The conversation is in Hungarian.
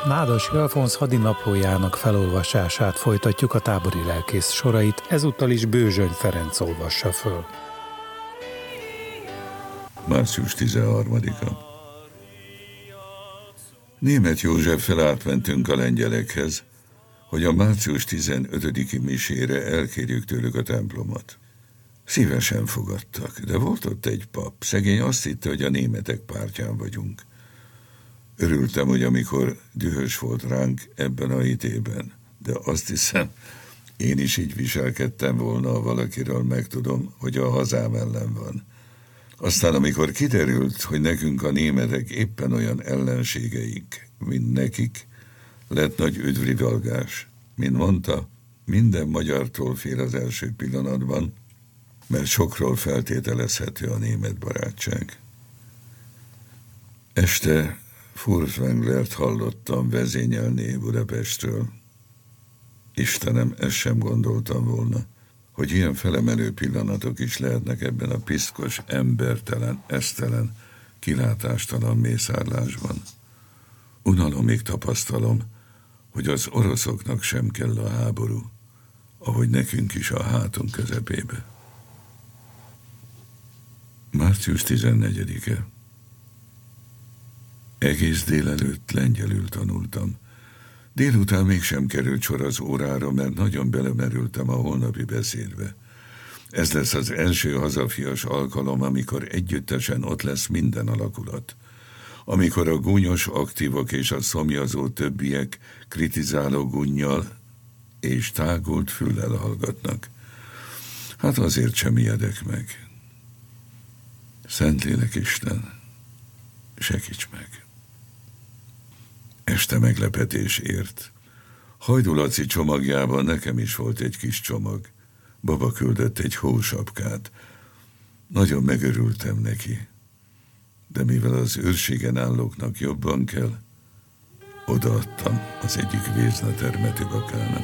Nádasi Alfonz hadinaplójának felolvasását folytatjuk, a tábori lelkész sorait, ezúttal is Bőzsöny Ferenc olvassa föl. Március 13-a. Németh Józseffel átmentünk a lengyelekhez, hogy a március 15-i misére elkérjük tőlük a templomot. Szívesen fogadtak, de volt ott egy pap, szegény azt hitte, hogy a németek pártján vagyunk. Örültem, hogy amikor dühös volt ránk ebben a hitében, de azt hiszem, én is így viselkedtem volna, ha valakiről megtudom, hogy a hazám ellen van. Aztán, amikor kiderült, hogy nekünk a németek éppen olyan ellenségeink, mint nekik, lett nagy üdvrivalgás. Mint mondta, minden magyartól fél az első pillanatban, mert sokról feltételezhető a német barátság. Este Furtwänglert hallottam vezényelni Budapestről. Istenem, ezt sem gondoltam volna, hogy ilyen felemelő pillanatok is lehetnek ebben a piszkos, embertelen, esztelen, kilátástalan mészárlásban. Unalomig tapasztalom, hogy az oroszoknak sem kell a háború, ahogy nekünk is a hátunk közepébe. Március 14-e. Egész délelőtt lengyelül tanultam. Délután mégsem került sor az órára, mert nagyon belemerültem a holnapi beszédbe. Ez lesz az első hazafias alkalom, amikor együttesen ott lesz minden alakulat. Amikor a gúnyos aktívok és a szomjazó többiek kritizáló gúnnyal és tágult füllel hallgatnak. Hát azért sem ijedek meg. Szentlélek Isten, segíts meg! Este meglepetés ért. Hajdú Laci csomagjában nekem is volt egy kis csomag. Baba küldött egy hósapkát. Nagyon megörültem neki. De mivel az őrségen állóknak jobban kell, odaadtam az egyik Vézna termetőbakának.